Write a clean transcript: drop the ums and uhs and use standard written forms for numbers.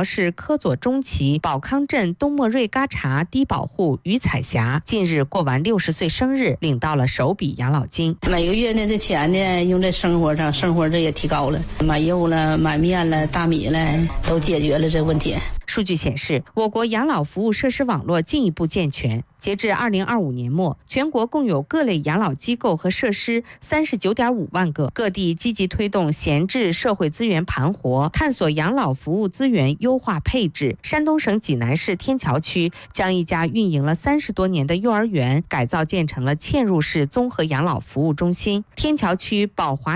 苗市科佐中旗宝康镇东莫瑞嘎查低保户于彩霞近日过完60岁生日，领到了首笔养老金。 每个月呢，这钱呢用在生活上，生活这也提高了，买肉了、买面了、大米了，都解决了这问题。 数据显示，我国养老服务设施网络进一步健全。截至2025年末，全国共有各类养老机构和设施39.5万个。各地积极推动闲置社会资源盘活，探索养老服务资源优化配置。山东省济南市天桥区将一家运营了30多年的幼儿园改造建成了嵌入式综合养老服务中心。天桥区宝华